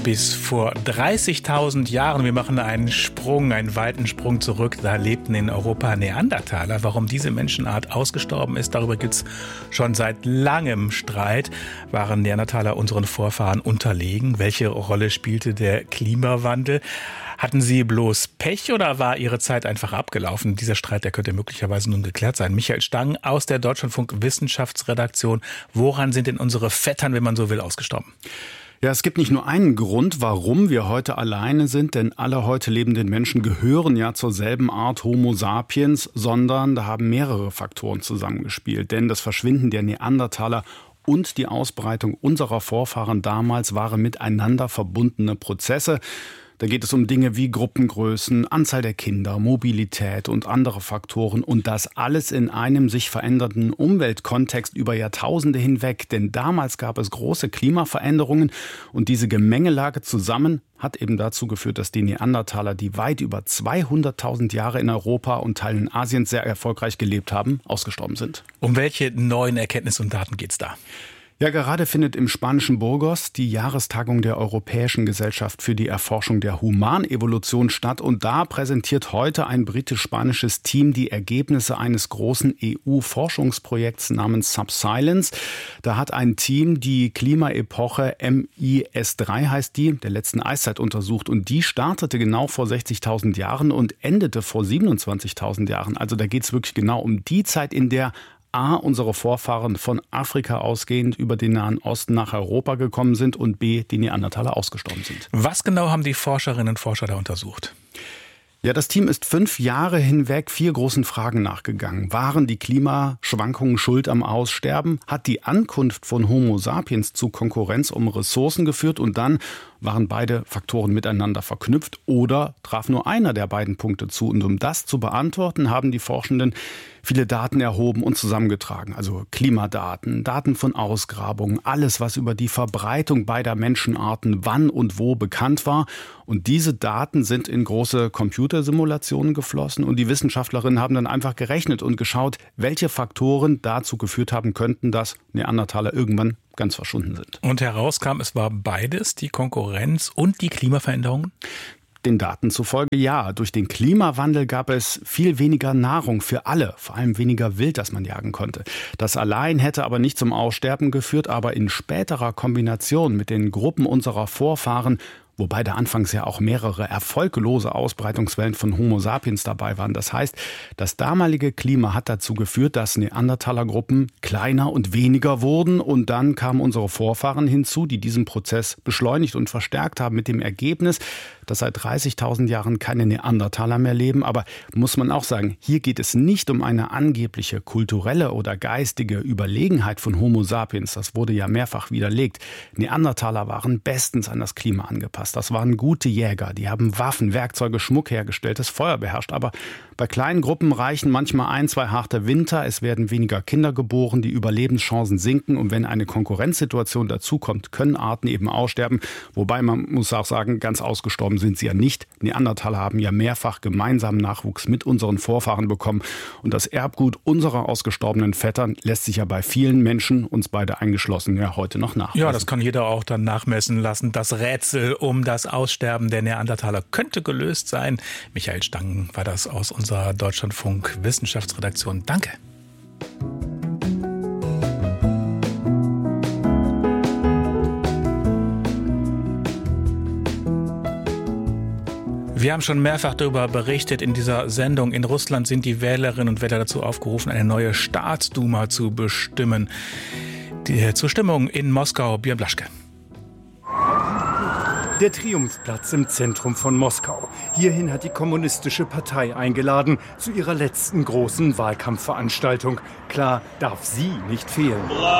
bis vor 30.000 Jahren. Wir machen einen weiten Sprung zurück. Da lebten in Europa Neandertaler. Warum diese Menschenart ausgestorben ist, darüber gibt es schon seit langem Streit. Waren Neandertaler unseren Vorfahren unterlegen? Welche Rolle spielte der Klimawandel? Hatten sie bloß Pech oder war ihre Zeit einfach abgelaufen? Dieser Streit, der könnte möglicherweise nun geklärt sein. Michael Stang aus der Deutschlandfunk Wissenschaftsredaktion. Woran sind denn unsere Vettern, wenn man so will, ausgestorben? Ja, es gibt nicht nur einen Grund, warum wir heute alleine sind, denn alle heute lebenden Menschen gehören ja zur selben Art Homo sapiens, sondern da haben mehrere Faktoren zusammengespielt. Denn das Verschwinden der Neandertaler und die Ausbreitung unserer Vorfahren damals waren miteinander verbundene Prozesse. Da geht es um Dinge wie Gruppengrößen, Anzahl der Kinder, Mobilität und andere Faktoren. Und das alles in einem sich verändernden Umweltkontext über Jahrtausende hinweg. Denn damals gab es große Klimaveränderungen und diese Gemengelage zusammen hat eben dazu geführt, dass die Neandertaler, die weit über 200.000 Jahre in Europa und Teilen Asiens sehr erfolgreich gelebt haben, ausgestorben sind. Um welche neuen Erkenntnisse und Daten geht's da? Ja, gerade findet im spanischen Burgos die Jahrestagung der Europäischen Gesellschaft für die Erforschung der Humanevolution statt. Und da präsentiert heute ein britisch-spanisches Team die Ergebnisse eines großen EU-Forschungsprojekts namens Subsilence. Da hat ein Team die Klimaepoche MIS3 heißt die, der letzten Eiszeit untersucht. Und die startete genau vor 60.000 Jahren und endete vor 27.000 Jahren. Also da geht es wirklich genau um die Zeit, in der A, unsere Vorfahren von Afrika ausgehend über den Nahen Osten nach Europa gekommen sind und B, die Neandertaler ausgestorben sind. Was genau haben die Forscherinnen und Forscher da untersucht? Ja, das Team ist 5 Jahre hinweg 4 großen Fragen nachgegangen. Waren die Klimaschwankungen schuld am Aussterben? Hat die Ankunft von Homo sapiens zu Konkurrenz um Ressourcen geführt? Und dann waren beide Faktoren miteinander verknüpft oder traf nur einer der beiden Punkte zu? Und um das zu beantworten, haben die Forschenden viele Daten erhoben und zusammengetragen. Also Klimadaten, Daten von Ausgrabungen, alles, was über die Verbreitung beider Menschenarten wann und wo bekannt war. Und diese Daten sind in große Computersimulationen geflossen. Und die Wissenschaftlerinnen haben dann einfach gerechnet und geschaut, welche Faktoren dazu geführt haben könnten, dass Neandertaler irgendwann ganz verschwunden sind. Und herauskam, es war beides, die Konkurrenz und die Klimaveränderungen? Den Daten zufolge ja. Durch den Klimawandel gab es viel weniger Nahrung für alle, vor allem weniger Wild, das man jagen konnte. Das allein hätte aber nicht zum Aussterben geführt, aber in späterer Kombination mit den Gruppen unserer Vorfahren, wobei da anfangs ja auch mehrere erfolglose Ausbreitungswellen von Homo sapiens dabei waren. Das heißt, das damalige Klima hat dazu geführt, dass Neandertalergruppen kleiner und weniger wurden. Und dann kamen unsere Vorfahren hinzu, die diesen Prozess beschleunigt und verstärkt haben, mit dem Ergebnis, dass seit 30.000 Jahren keine Neandertaler mehr leben. Aber muss man auch sagen, hier geht es nicht um eine angebliche kulturelle oder geistige Überlegenheit von Homo sapiens. Das wurde ja mehrfach widerlegt. Neandertaler waren bestens an das Klima angepasst. Das waren gute Jäger, die haben Waffen, Werkzeuge, Schmuck hergestellt, das Feuer beherrscht. Aber bei kleinen Gruppen reichen manchmal 1, 2 harte Winter. Es werden weniger Kinder geboren, die Überlebenschancen sinken. Und wenn eine Konkurrenzsituation dazukommt, können Arten eben aussterben. Wobei man muss auch sagen, ganz ausgestorben sind sie ja nicht. Neandertaler haben ja mehrfach gemeinsamen Nachwuchs mit unseren Vorfahren bekommen. Und das Erbgut unserer ausgestorbenen Vettern lässt sich ja bei vielen Menschen, uns beide eingeschlossen, ja heute noch nachweisen. Ja, das kann jeder auch dann nachmessen lassen. Das Rätsel um das Aussterben der Neandertaler könnte gelöst sein. Michael Stang war das aus unserer Deutschlandfunk Wissenschaftsredaktion. Danke. Wir haben schon mehrfach darüber berichtet in dieser Sendung. In Russland sind die Wählerinnen und Wähler dazu aufgerufen, eine neue Staatsduma zu bestimmen. Zur Stimmung in Moskau, Björn Blaschke. Der Triumphplatz im Zentrum von Moskau. Hierhin hat die Kommunistische Partei eingeladen zu ihrer letzten großen Wahlkampfveranstaltung. Klar, darf sie nicht fehlen.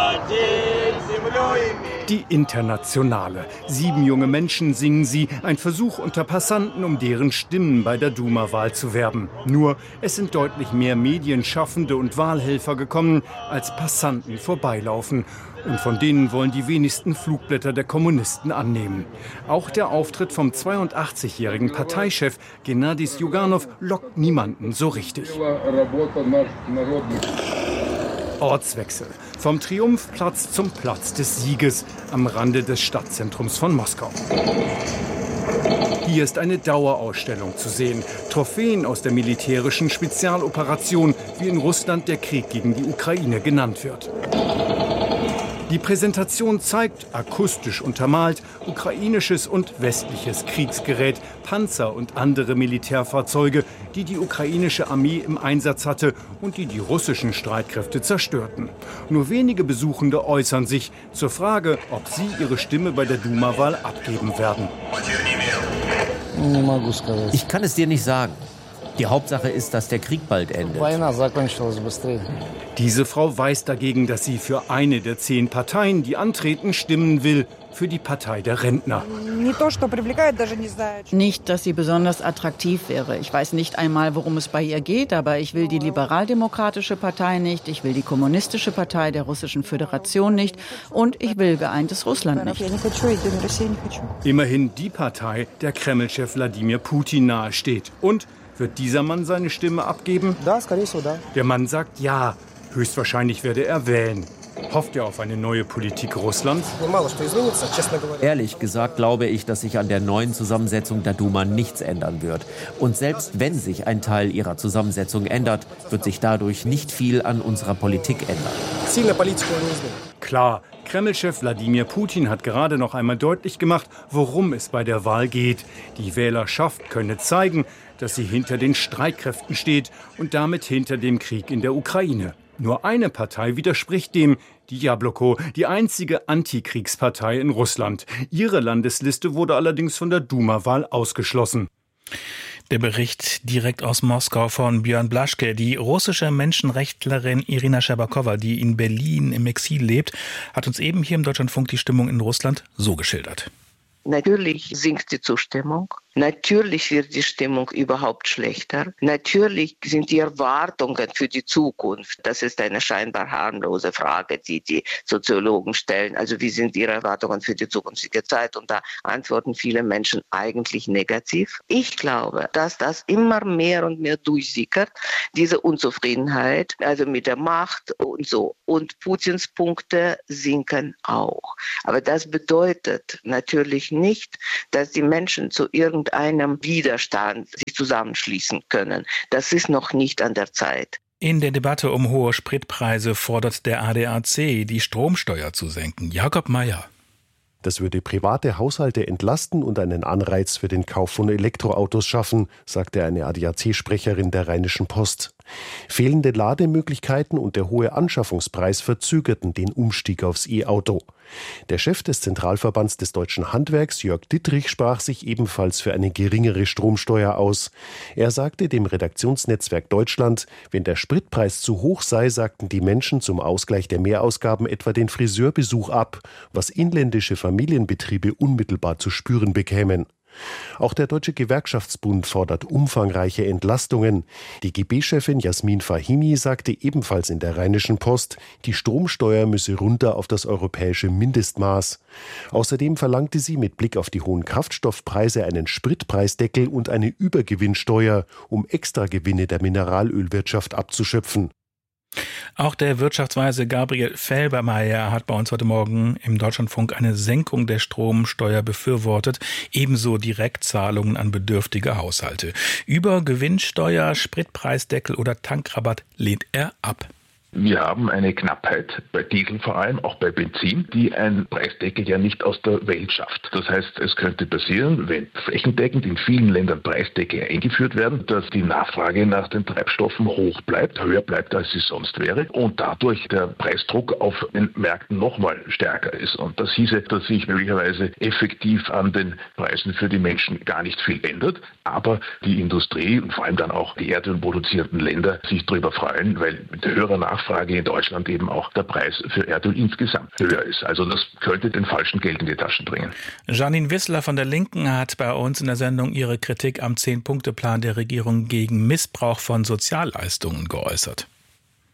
Die Internationale. 7 junge Menschen singen sie. Ein Versuch unter Passanten, um deren Stimmen bei der Duma-Wahl zu werben. Nur, es sind deutlich mehr Medienschaffende und Wahlhelfer gekommen, als Passanten vorbeilaufen. Und von denen wollen die wenigsten Flugblätter der Kommunisten annehmen. Auch der Auftritt vom 82-jährigen Parteichef Gennady Sjuganov lockt niemanden so richtig. Ortswechsel. Vom Triumphplatz zum Platz des Sieges am Rande des Stadtzentrums von Moskau. Hier ist eine Dauerausstellung zu sehen. Trophäen aus der militärischen Spezialoperation, wie in Russland der Krieg gegen die Ukraine genannt wird. Die Präsentation zeigt, akustisch untermalt, ukrainisches und westliches Kriegsgerät, Panzer und andere Militärfahrzeuge, die die ukrainische Armee im Einsatz hatte und die die russischen Streitkräfte zerstörten. Nur wenige Besuchende äußern sich zur Frage, ob sie ihre Stimme bei der Duma-Wahl abgeben werden. Ich kann es dir nicht sagen. Die Hauptsache ist, dass der Krieg bald endet. Diese Frau weiß dagegen, dass sie für eine der 10 Parteien, die antreten, stimmen will, für die Partei der Rentner. Nicht, dass sie besonders attraktiv wäre. Ich weiß nicht einmal, worum es bei ihr geht, aber ich will die liberaldemokratische Partei nicht, ich will die kommunistische Partei der Russischen Föderation nicht und ich will geeintes Russland nicht. Immerhin die Partei, der Kreml-Chef Wladimir Putin nahesteht. Und wird dieser Mann seine Stimme abgeben? Der Mann sagt ja. Höchstwahrscheinlich werde er wählen. Hofft er auf eine neue Politik Russlands? Ehrlich gesagt glaube ich, dass sich an der neuen Zusammensetzung der Duma nichts ändern wird. Und selbst wenn sich ein Teil ihrer Zusammensetzung ändert, wird sich dadurch nicht viel an unserer Politik ändern. Klar, Kreml-Chef Wladimir Putin hat gerade noch einmal deutlich gemacht, worum es bei der Wahl geht. Die Wählerschaft könne zeigen, dass sie hinter den Streitkräften steht und damit hinter dem Krieg in der Ukraine. Nur eine Partei widerspricht dem, die Jabloko, die einzige Antikriegspartei in Russland. Ihre Landesliste wurde allerdings von der Duma-Wahl ausgeschlossen. Der Bericht direkt aus Moskau von Björn Blaschke. Die russische Menschenrechtlerin Irina Scherbakowa, die in Berlin im Exil lebt, hat uns eben hier im Deutschlandfunk die Stimmung in Russland so geschildert. Natürlich sinkt die Zustimmung. Natürlich wird die Stimmung überhaupt schlechter. Natürlich sind die Erwartungen für die Zukunft, das ist eine scheinbar harmlose Frage, die die Soziologen stellen. Also wie sind ihre Erwartungen für die zukünftige Zeit? Und da antworten viele Menschen eigentlich negativ. Ich glaube, dass das immer mehr und mehr durchsickert, diese Unzufriedenheit, also mit der Macht und so. Und Putins Punkte sinken auch. Aber das bedeutet natürlich nicht, dass die Menschen zu irgendeinem Widerstand sich zusammenschließen können. Das ist noch nicht an der Zeit. In der Debatte um hohe Spritpreise fordert der ADAC, die Stromsteuer zu senken. Jakob Mayer. Das würde private Haushalte entlasten und einen Anreiz für den Kauf von Elektroautos schaffen, sagte eine ADAC-Sprecherin der Rheinischen Post. Fehlende Lademöglichkeiten und der hohe Anschaffungspreis verzögerten den Umstieg aufs E-Auto. Der Chef des Zentralverbands des deutschen Handwerks, Jörg Dittrich, sprach sich ebenfalls für eine geringere Stromsteuer aus. Er sagte dem Redaktionsnetzwerk Deutschland, wenn der Spritpreis zu hoch sei, sagten die Menschen zum Ausgleich der Mehrausgaben etwa den Friseurbesuch ab, was inländische Familienbetriebe unmittelbar zu spüren bekämen. Auch der Deutsche Gewerkschaftsbund fordert umfangreiche Entlastungen. Die GB-Chefin Jasmin Fahimi sagte ebenfalls in der Rheinischen Post, die Stromsteuer müsse runter auf das europäische Mindestmaß. Außerdem verlangte sie mit Blick auf die hohen Kraftstoffpreise einen Spritpreisdeckel und eine Übergewinnsteuer, um Extragewinne der Mineralölwirtschaft abzuschöpfen. Auch der Wirtschaftsweise Gabriel Felbermayr hat bei uns heute Morgen im Deutschlandfunk eine Senkung der Stromsteuer befürwortet, ebenso Direktzahlungen an bedürftige Haushalte. Übergewinnsteuer, Spritpreisdeckel oder Tankrabatt lehnt er ab. Wir haben eine Knappheit bei Diesel, vor allem auch bei Benzin, die ein Preisdeckel ja nicht aus der Welt schafft. Das heißt, es könnte passieren, wenn flächendeckend in vielen Ländern Preisdeckel eingeführt werden, dass die Nachfrage nach den Treibstoffen hoch bleibt, höher bleibt, als sie sonst wäre und dadurch der Preisdruck auf den Märkten nochmal stärker ist. Und das hieße, dass sich möglicherweise effektiv an den Preisen für die Menschen gar nicht viel ändert, aber die Industrie und vor allem dann auch die erdölproduzierenden Länder sich darüber freuen, weil mit höherer Nachfrage in Deutschland eben auch der Preis für Erdöl insgesamt höher ist. Also das könnte den falschen Geld in die Taschen bringen. Janine Wissler von der Linken hat bei uns in der Sendung ihre Kritik am 10-Punkte-Plan der Regierung gegen Missbrauch von Sozialleistungen geäußert.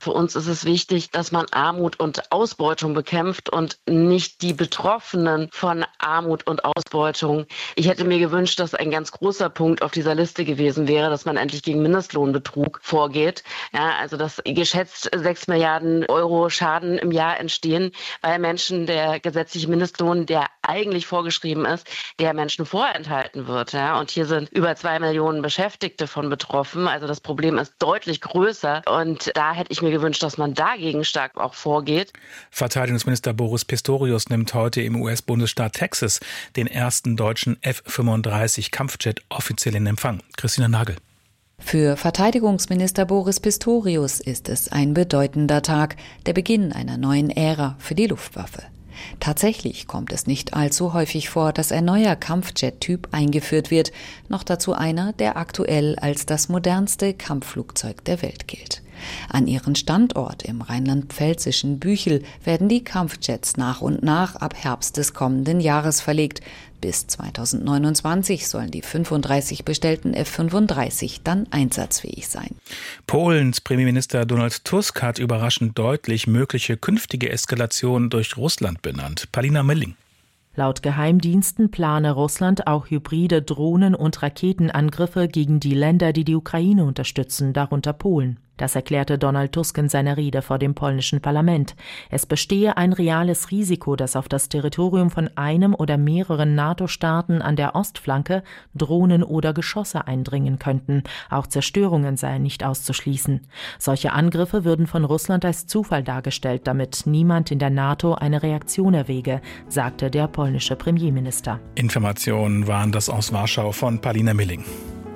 Für uns ist es wichtig, dass man Armut und Ausbeutung bekämpft und nicht die Betroffenen von Armut und Ausbeutung. Ich hätte mir gewünscht, dass ein ganz großer Punkt auf dieser Liste gewesen wäre, dass man endlich gegen Mindestlohnbetrug vorgeht. Ja, also dass geschätzt 6 Milliarden Euro Schaden im Jahr entstehen, weil Menschen der gesetzliche Mindestlohn, der eigentlich vorgeschrieben ist, der Menschen vorenthalten wird. Ja, und hier sind über 2 Millionen Beschäftigte von betroffen. Also das Problem ist deutlich größer und da hätte ich mir gewünscht, dass man dagegen stark auch vorgeht. Verteidigungsminister Boris Pistorius nimmt heute im US-Bundesstaat Texas den ersten deutschen F-35 Kampfjet offiziell in Empfang. Christina Nagel. Für Verteidigungsminister Boris Pistorius ist es ein bedeutender Tag, der Beginn einer neuen Ära für die Luftwaffe. Tatsächlich kommt es nicht allzu häufig vor, dass ein neuer Kampfjet-Typ eingeführt wird, noch dazu einer, der aktuell als das modernste Kampfflugzeug der Welt gilt. An ihren Standort im rheinland-pfälzischen Büchel werden die Kampfjets nach und nach ab Herbst des kommenden Jahres verlegt. Bis 2029 sollen die 35 bestellten F-35 dann einsatzfähig sein. Polens Premierminister Donald Tusk hat überraschend deutlich mögliche künftige Eskalationen durch Russland benannt. Palina Melling. Laut Geheimdiensten plane Russland auch hybride Drohnen- und Raketenangriffe gegen die Länder, die die Ukraine unterstützen, darunter Polen. Das erklärte Donald Tusk in seiner Rede vor dem polnischen Parlament. Es bestehe ein reales Risiko, dass auf das Territorium von einem oder mehreren NATO-Staaten an der Ostflanke Drohnen oder Geschosse eindringen könnten. Auch Zerstörungen seien nicht auszuschließen. Solche Angriffe würden von Russland als Zufall dargestellt, damit niemand in der NATO eine Reaktion erwäge, sagte der polnische Premierminister. Informationen waren das aus Warschau von Palina Milling.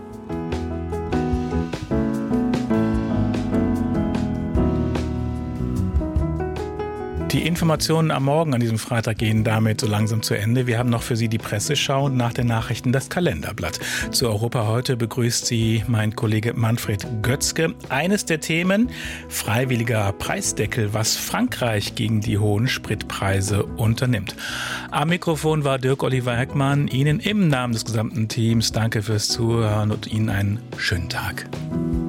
Die Informationen am Morgen an diesem Freitag gehen damit so langsam zu Ende. Wir haben noch für Sie die Presseschau und nach den Nachrichten das Kalenderblatt. Zu Europa heute begrüßt Sie mein Kollege Manfred Götzke. Eines der Themen, freiwilliger Preisdeckel, was Frankreich gegen die hohen Spritpreise unternimmt. Am Mikrofon war Dirk-Oliver Heckmann. Ihnen im Namen des gesamten Teams danke fürs Zuhören und Ihnen einen schönen Tag.